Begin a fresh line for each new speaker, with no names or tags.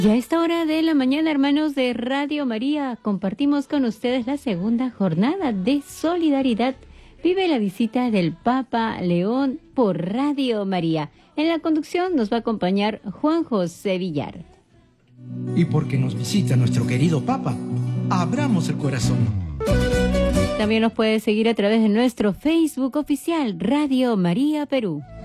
Y a esta hora de la mañana, hermanos de Radio María, compartimos con ustedes la segunda jornada de solidaridad. Vive la visita del Papa León por Radio María. En la conducción nos va a acompañar Juan José Villar.
Y porque nos visita nuestro querido Papa, abramos el corazón.
También nos puede seguir a través de nuestro Facebook oficial Radio María Perú.